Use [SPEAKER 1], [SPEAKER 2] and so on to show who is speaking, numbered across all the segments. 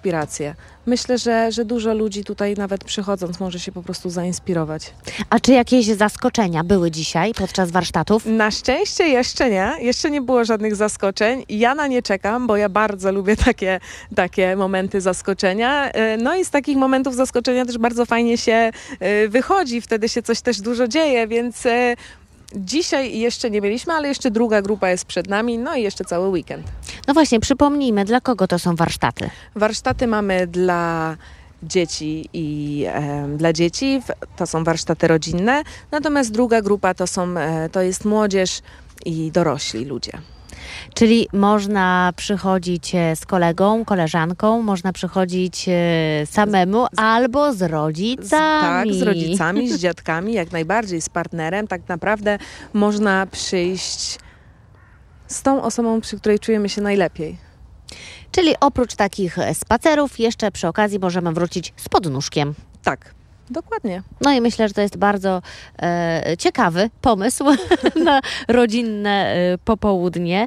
[SPEAKER 1] inspirację. Myślę, że dużo ludzi tutaj nawet przychodząc może się po prostu zainspirować.
[SPEAKER 2] A czy jakieś zaskoczenia były dzisiaj podczas warsztatów?
[SPEAKER 1] Na szczęście jeszcze nie. Jeszcze nie było żadnych zaskoczeń. Ja na nie czekam, bo ja bardzo lubię takie momenty zaskoczenia. No i z takich momentów zaskoczenia też bardzo fajnie się wychodzi. Wtedy się coś też dużo dzieje, więc dzisiaj jeszcze nie mieliśmy, ale jeszcze druga grupa jest przed nami, no i jeszcze cały weekend.
[SPEAKER 2] No właśnie, przypomnijmy, dla kogo to są warsztaty?
[SPEAKER 1] Warsztaty mamy dla dzieci i dla dzieci, to są warsztaty rodzinne, natomiast druga grupa to jest młodzież i dorośli ludzie.
[SPEAKER 2] Czyli można przychodzić z kolegą, koleżanką, można przychodzić samemu albo z rodzicami.
[SPEAKER 1] Tak, z rodzicami, z dziadkami, jak najbardziej, z partnerem. Tak naprawdę można przyjść z tą osobą, przy której czujemy się najlepiej.
[SPEAKER 2] Czyli oprócz takich spacerów jeszcze przy okazji możemy wrócić z podnóżkiem.
[SPEAKER 1] Tak, dokładnie.
[SPEAKER 2] No i myślę, że to jest bardzo ciekawy pomysł na rodzinne popołudnie.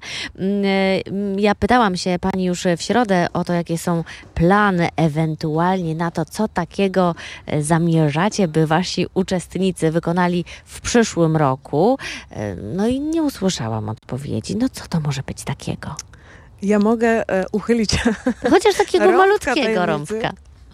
[SPEAKER 2] Ja pytałam się Pani już w środę o to, jakie są plany ewentualnie na to, co takiego zamierzacie, by Wasi uczestnicy wykonali w przyszłym roku. No i nie usłyszałam odpowiedzi. No co to może być takiego?
[SPEAKER 1] Ja mogę uchylić
[SPEAKER 2] Chociaż takiego
[SPEAKER 1] rąbka
[SPEAKER 2] malutkiego
[SPEAKER 1] tajemnicy.
[SPEAKER 2] rąbka.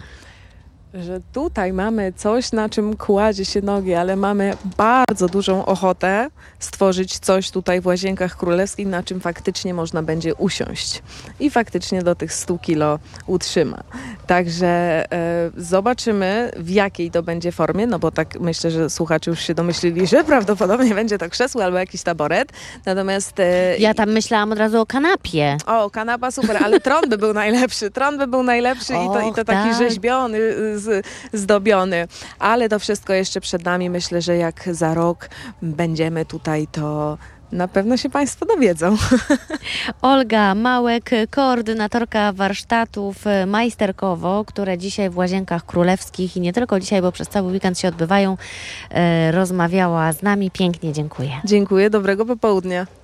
[SPEAKER 1] Że tutaj mamy coś, na czym kładzie się nogi, ale mamy bardzo dużą ochotę stworzyć coś tutaj w Łazienkach Królewskich, na czym faktycznie można będzie usiąść i faktycznie do tych 100 kilo utrzyma. Także zobaczymy, w jakiej to będzie formie, no bo tak myślę, że słuchacze już się domyślili, że prawdopodobnie będzie to krzesło albo jakiś taboret. Natomiast
[SPEAKER 2] Ja tam myślałam od razu o kanapie.
[SPEAKER 1] o, kanapa super, ale tron by był najlepszy. Tron by był najlepszy i to
[SPEAKER 2] Och,
[SPEAKER 1] taki
[SPEAKER 2] tak.
[SPEAKER 1] rzeźbiony, zdobiony. Ale to wszystko jeszcze przed nami. Myślę, że jak za rok będziemy tutaj, to na pewno się Państwo dowiedzą.
[SPEAKER 2] Olga Małek, koordynatorka warsztatów Majsterkowo, które dzisiaj w Łazienkach Królewskich i nie tylko dzisiaj, bo przez cały weekend się odbywają, rozmawiała z nami. Pięknie dziękuję.
[SPEAKER 1] Dziękuję, dobrego popołudnia.